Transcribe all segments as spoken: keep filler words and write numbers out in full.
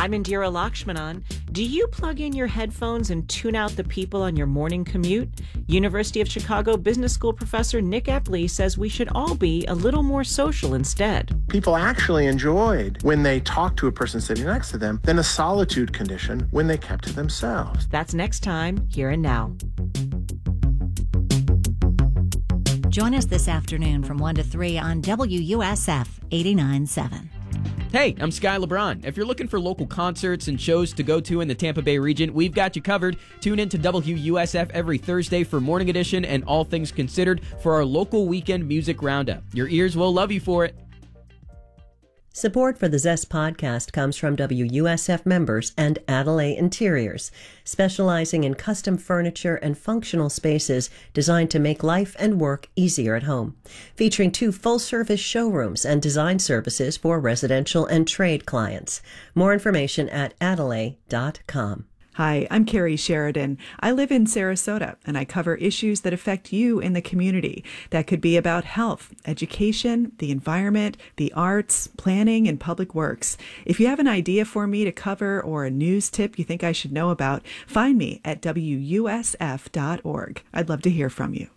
I'm Indira Lakshmanan. Do you plug in your headphones and tune out the people on your morning commute? University of Chicago Business School professor Nick Epley says we should all be a little more social instead. People actually enjoyed when they talked to a person sitting next to them than a solitude condition when they kept to themselves. That's next time, Here and Now. Join us this afternoon from one to three on W U S F eighty-nine point seven. Hey, I'm Sky LeBron. If you're looking for local concerts and shows to go to in the Tampa Bay region, we've got you covered. Tune in to W U S F every Thursday for Morning Edition and All Things Considered for our local weekend music roundup. Your ears will love you for it. Support for the Zest podcast comes from W U S F members and Adelaide Interiors, specializing in custom furniture and functional spaces designed to make life and work easier at home. Featuring two full-service showrooms and design services for residential and trade clients. More information at adelaide dot com. Hi, I'm Carrie Sheridan. I live in Sarasota, and I cover issues that affect you in the community. That could be about health, education, the environment, the arts, planning, and public works. If you have an idea for me to cover or a news tip you think I should know about, find me at W U S F dot org. I'd love to hear from you.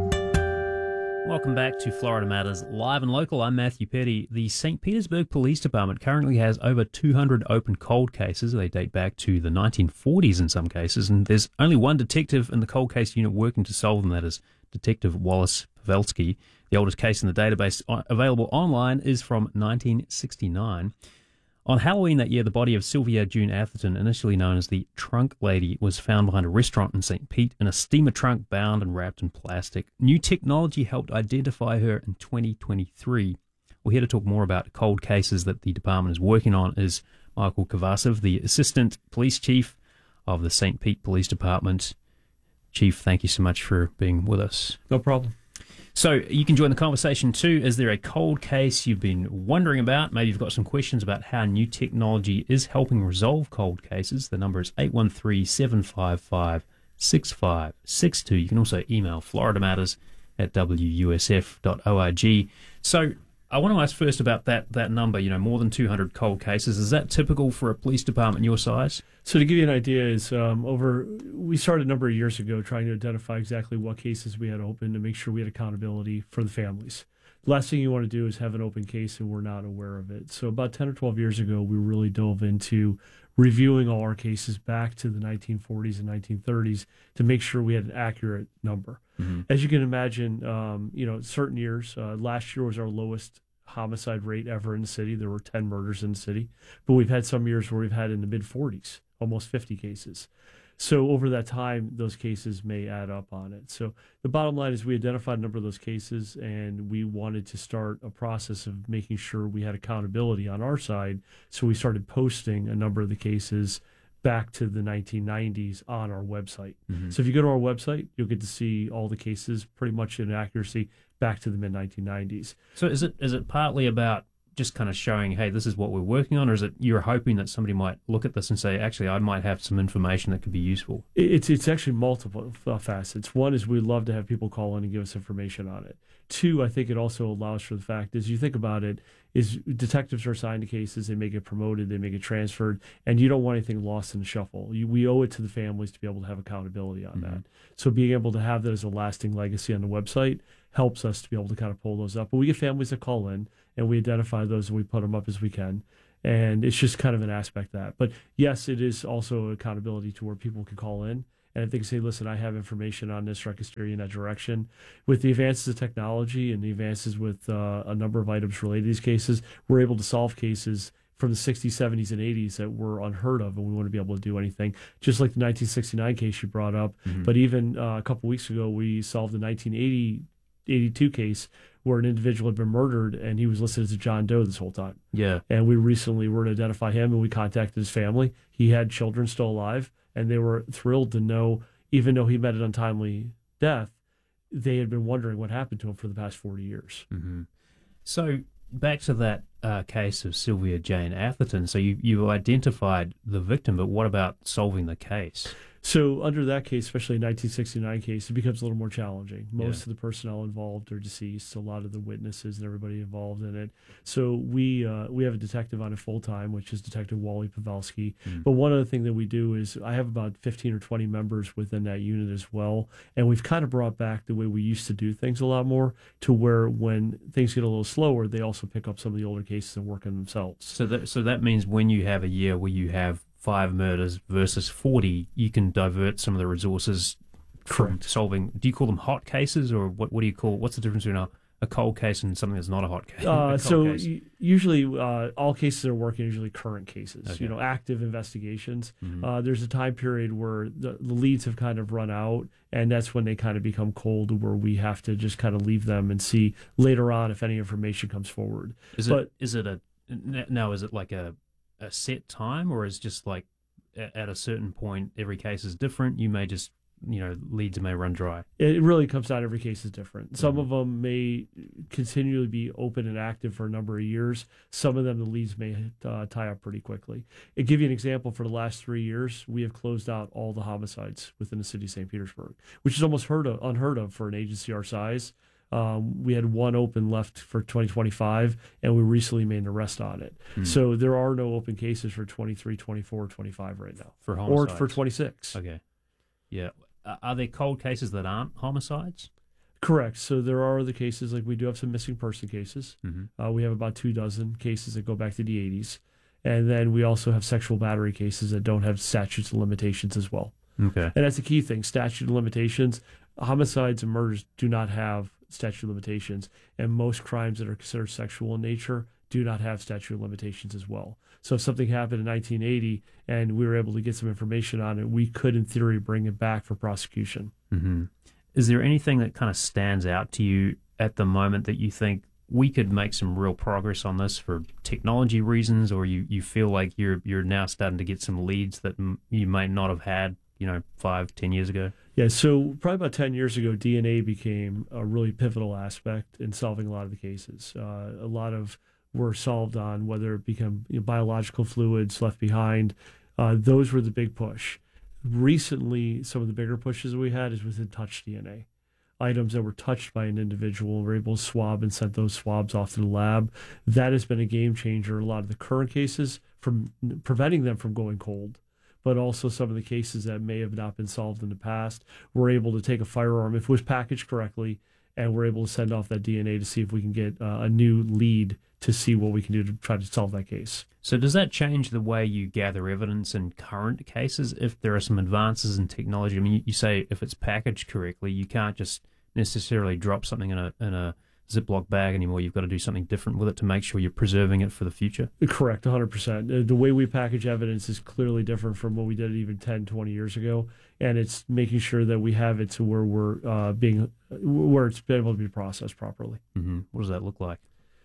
Welcome back to Florida Matters Live and Local. I'm Matthew Petty. The Saint Petersburg Police Department currently has over two hundred open cold cases. They date back to the nineteen forties in some cases, and there's only one detective in the cold case unit working to solve them. That is Detective Wallace Pavelski. The oldest case in the database available online is from nineteen sixty-nine. On Halloween that year, the body of Sylvia June Atherton, initially known as the Trunk Lady, was found behind a restaurant in Saint Pete in a steamer trunk bound and wrapped in plastic. New technology helped identify her in twenty twenty-three. Well, here to talk more about cold cases that the department is working on is Michael Kovacev, the Assistant Police Chief of the Saint Pete Police Department. Chief, thank you so much for being with us. No problem. So you can join the conversation too. Is there a cold case you've been wondering about? Maybe you've got some questions about how new technology is helping resolve cold cases. The number is eight one three, seven five five, six five six two. You can also email Florida Matters at W U S F dot org. So I want to ask first about that that number, you know, more than two hundred cold cases. Is that typical for a police department your size? So to give you an idea, is um, over we started a number of years ago trying to identify exactly what cases we had open to make sure we had accountability for the families. The last thing you want to do is have an open case and we're not aware of it. So about ten or twelve years ago, we really dove into reviewing all our cases back to the nineteen forties and nineteen thirties to make sure we had an accurate number. Mm-hmm. As you can imagine, um, you know, certain years, uh, last year was our lowest homicide rate ever in the city. There were ten murders in the city, but we've had some years where we've had in the mid forties, almost fifty cases. So over that time, those cases may add up on it. So the bottom line is we identified a number of those cases, and we wanted to start a process of making sure we had accountability on our side. So we started posting a number of the cases back to the nineteen nineties on our website. Mm-hmm. So if you go to our website, you'll get to see all the cases pretty much in accuracy back to the mid nineteen nineties. So is it is it partly about just kind of showing, hey, this is what we're working on, or is it you're hoping that somebody might look at this and say, actually, I might have some information that could be useful? It's it's actually multiple facets. One is we'd love to have people call in and give us information on it. Two, I think it also allows for the fact, as you think about it, is detectives are assigned to cases, they may get promoted, they may get transferred, and you don't want anything lost in the shuffle. You, we owe it to the families to be able to have accountability on mm-hmm. that. So being able to have that as a lasting legacy on the website helps us to be able to kind of pull those up. But we get families that call in, and we identify those and we put them up as we can. And it's just kind of an aspect of that. But yes, it is also accountability to where people can call in. And if they can say, listen, I have information on this, or I can steer you in that direction. With the advances of technology and the advances with uh, a number of items related to these cases, we're able to solve cases from the sixties, seventies, and eighties that were unheard of, and we want to be able to do anything. Just like the nineteen sixty-nine case you brought up. Mm-hmm. But even uh, a couple weeks ago, we solved the nineteen eighty, eighty-two case where an individual had been murdered, and he was listed as a John Doe this whole time. Yeah. And we recently were to identify him, and we contacted his family. He had children still alive, and they were thrilled to know, even though he met an untimely death, they had been wondering what happened to him for the past forty years. Mm-hmm. So back to that uh, case of Sylvia Jane Atherton. So you, you identified the victim, but what about solving the case? So under that case, especially a nineteen sixty-nine case, it becomes a little more challenging. Most Yeah. of the personnel involved are deceased. A lot of the witnesses and everybody involved in it. So we uh, we have a detective on it full time, which is Detective Wally Pavelski. Mm. But one other thing that we do is I have about fifteen or twenty members within that unit as well, and we've kind of brought back the way we used to do things a lot more, to where when things get a little slower, they also pick up some of the older cases and work on themselves. So that so that means when you have a year where you have five murders versus forty, you can divert some of the resources from Correct. solving. Do you call them hot cases, or what? What do you call? What's the difference between a, a cold case and something that's not a hot case? Uh, a so case? y- usually, uh, all cases are working usually current cases. Okay. You know, active investigations. Mhm. Uh, there's a time period where the, the leads have kind of run out, and that's when they kind of become cold, where we have to just kind of leave them and see later on if any information comes forward. Is but it is it a now? Is it like a a set time, or is just like a- at a certain point every case is different? You may just you know leads may run dry. it really comes down, every case is different. Some Mhm. of them may continually be open and active for a number of years. Some of them, the leads may uh, tie up pretty quickly. To give you an example, for the last three years, we have closed out all the homicides within the city of Saint Petersburg, which is almost heard of, unheard of for an agency our size. Um, we had one open left for twenty twenty-five, and we recently made an arrest on it. Hmm. So there are no open cases for twenty-three, twenty-four, twenty-five right now. For Or homicides. for twenty-six. Okay, yeah. Uh, are there cold cases that aren't homicides? Correct. So there are other cases, like we do have some missing person cases. Mm-hmm. Uh, we have about two dozen cases that go back to the eighties. And then we also have sexual battery cases that don't have statutes of limitations as well. Okay. And that's the key thing, statute of limitations. Homicides and murders do not have statute of limitations. And most crimes that are considered sexual in nature do not have statute of limitations as well. So if something happened in nineteen eighty and we were able to get some information on it, we could, in theory, bring it back for prosecution. Mm-hmm. Is there anything that kind of stands out to you at the moment that you think we could make some real progress on this for technology reasons, or you, you feel like you're you're now starting to get some leads that m- you might not have had, you know, five, ten years ago? Yeah, so probably about ten years ago, D N A became a really pivotal aspect in solving a lot of the cases. Uh, a lot of were solved on whether it become you know, biological fluids left behind. Uh, those were the big push. Recently, some of the bigger pushes we had is within touch D N A. Items that were touched by an individual, we're able to swab and send those swabs off to the lab. That has been a game changer. A lot of the current cases, from preventing them from going cold, but also some of the cases that may have not been solved in the past. We're able to take a firearm, if it was packaged correctly, and we're able to send off that D N A to see if we can get uh, a new lead to see what we can do to try to solve that case. So does that change the way you gather evidence in current cases if there are some advances in technology? I mean, you, you say if it's packaged correctly, you can't just necessarily drop something in a in a Ziploc bag anymore. You've got to do something different with it to make sure you're preserving it for the future. Correct, one hundred percent. Uh, The way we package evidence is clearly different from what we did even ten, twenty years ago, and it's making sure that we have it to where we're uh, being, where it's been able to be processed properly. Mm-hmm. What does that look like?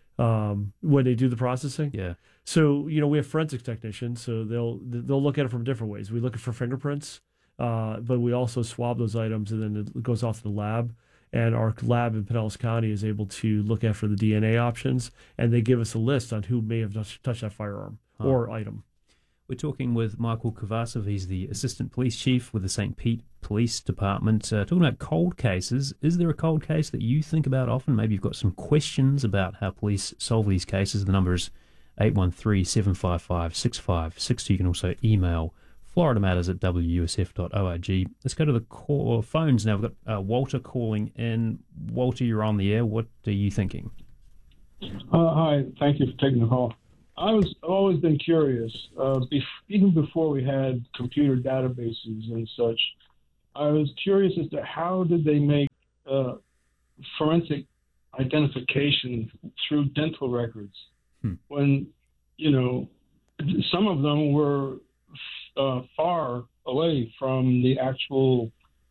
Um, when they do the processing? Yeah. So, you know, we have forensics technicians, so they'll they'll look at it from different ways. We look for fingerprints, uh, but we also swab those items, and then it goes off to the lab. And our lab in Pinellas County is able to look after the D N A options, and they give us a list on who may have touched, touched that firearm huh. or item. We're talking with Michael Kovasov. He's the Assistant Police Chief with the Saint Pete Police Department. Uh, talking about cold cases, is there a cold case that you think about often? Maybe you've got some questions about how police solve these cases. The number is eight one three, seven five five, six five six two. You can also email florida matters at w u s f dot org. Let's go to the call, phones now. We've got uh, Walter calling in. Walter, you're on the air. What are you thinking? Uh, hi, thank you for taking the call. I was always been curious, uh, bef- even before we had computer databases and such. I was curious as to how did they make uh, forensic identification through dental records hmm. when, you know, some of them were uh, far away from the actual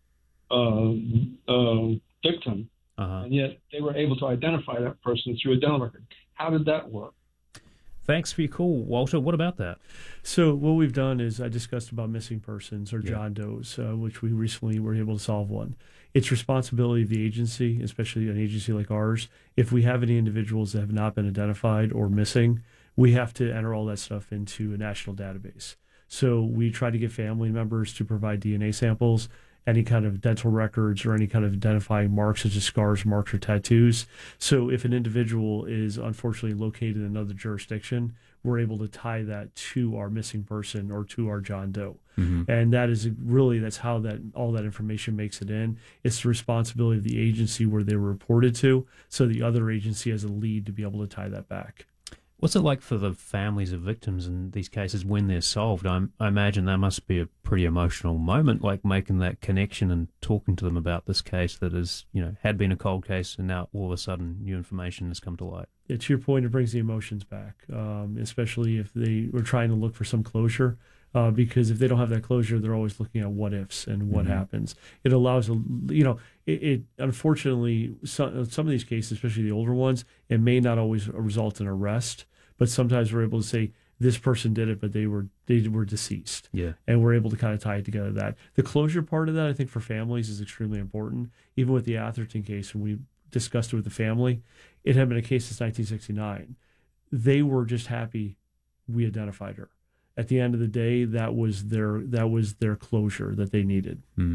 uh, uh, victim, uh-huh. and yet they were able to identify that person through a dental record. How did that work? Thanks for your call, Walter. What about that? So what we've done is I discussed about missing persons or Yeah. John Does, uh, which we recently were able to solve one. It's responsibility of the agency, especially an agency like ours. If we have any individuals that have not been identified or missing, we have to enter all that stuff into a national database. So we try to get family members to provide D N A samples, any kind of dental records or any kind of identifying marks such as scars, marks, or tattoos. So if an individual is unfortunately located in another jurisdiction, we're able to tie that to our missing person or to our John Doe. Mm-hmm. And that is really, that's how that all that information makes it in. It's the responsibility of the agency where they were reported to, so the other agency has a lead to be able to tie that back. What's it like for the families of victims in these cases when they're solved? I, I imagine that must be a pretty emotional moment, like making that connection and talking to them about this case that is, you know, had been a cold case and now all of a sudden new information has come to light. Yeah, to your point, it brings the emotions back, um, especially if they were trying to look for some closure. Uh, because if they don't have that closure, they're always looking at what ifs and what Mm-hmm. happens. It allows, a, you know, it, it unfortunately, some, some of these cases, especially the older ones, it may not always result in arrest, but sometimes we're able to say this person did it, but they were they were deceased. Yeah. And we're able to kind of tie it together. That the closure part of that, I think, for families is extremely important. Even with the Atherton case, when we discussed it with the family, it had been a case since nineteen sixty-nine. They were just happy we identified her. At the end of the day, that was their that was their closure that they needed. Mm.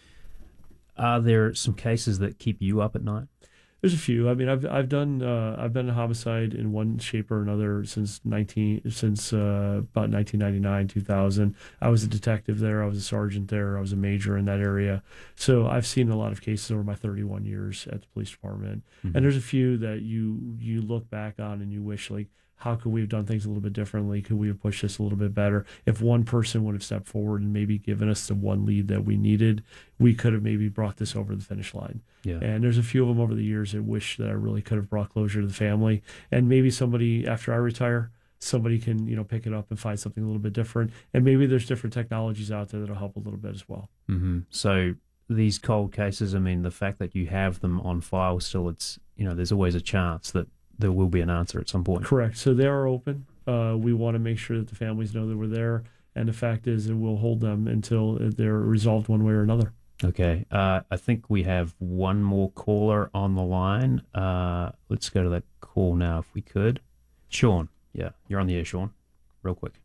Are there some cases that keep you up at night? There's a few. I mean, I've I've done uh, I've been a homicide in one shape or another since nineteen since uh, about nineteen ninety-nine, two thousand. I was a detective there. I was a sergeant there. I was a major in that area. So I've seen a lot of cases over my thirty-one years at the police department. Mm-hmm. And there's a few that you you look back on and you wish, like, how could we have done things a little bit differently? Could we have pushed this a little bit better? If one person would have stepped forward and maybe given us the one lead that we needed, we could have maybe brought this over the finish line. Yeah. And there's a few of them over the years that wish that I really could have brought closure to the family. And maybe somebody, after I retire, somebody can, you know, pick it up and find something a little bit different. And maybe there's different technologies out there that'll help a little bit as well. Mm-hmm. So these cold cases, I mean, the fact that you have them on file still, it's, you know, there's always a chance that there will be an answer at some point. Correct. So they are open. Uh, we want to make sure that the families know that we're there. And the fact is that we'll hold them until they're resolved one way or another. Okay. Uh, I think we have one more caller on the line. Uh, let's go to that call now if we could. Sean. Yeah, you're on the air, Sean. Real quick.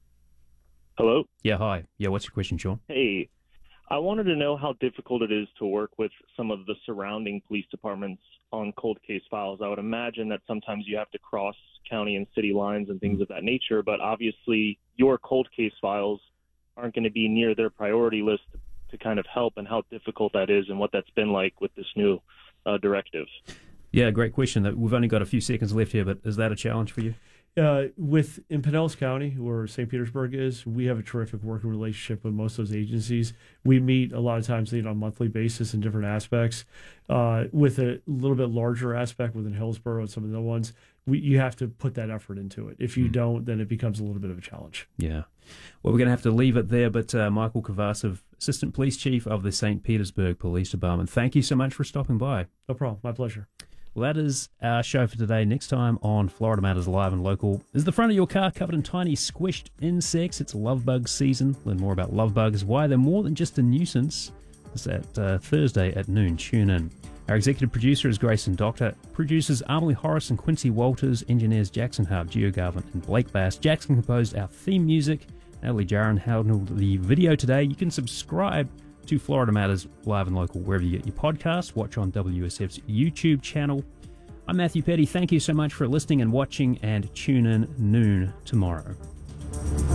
Hello? Yeah, hi. Yeah, what's your question, Sean? Hey, I wanted to know how difficult it is to work with some of the surrounding police departments on cold case files. I would imagine that sometimes you have to cross county and city lines and things of that nature, but obviously your cold case files aren't going to be near their priority list to kind of help, and how difficult that is and what that's been like with this new uh, directive. Yeah, great question. That we've only got a few seconds left here, but is that a challenge for you? Uh, with in Pinellas County, where Saint Petersburg is, we have a terrific working relationship with most of those agencies. We meet a lot of times, you know, on a monthly basis in different aspects. Uh, with a little bit larger aspect within Hillsborough and some of the other ones, we, you have to put that effort into it. If you mm. don't, then it becomes a little bit of a challenge. Yeah. Well, we're going to have to leave it there, but uh, Michael Kvasov, Assistant Police Chief of the Saint Petersburg Police Department, thank you so much for stopping by. No problem. My pleasure. Well, that is our show for today. Next time on Florida Matters Live and Local is the front of your car covered in tiny squished insects. It's love bug season. Learn more about love bugs, why they're more than just a nuisance. It's at uh, Thursday at noon. Tune in. Our executive producer is Grayson Doctor. Producers Amelie Horace and Quincy Walters. Engineers Jackson Hart, Geo Garvin, and Blake Bass. Jackson composed our theme music. Natalie Jaron handled the video today. You can subscribe to Florida Matters Live and Local wherever you get your podcasts. Watch on W S F's YouTube channel. I'm Matthew Petty. Thank you so much for listening and watching, and tune in noon tomorrow.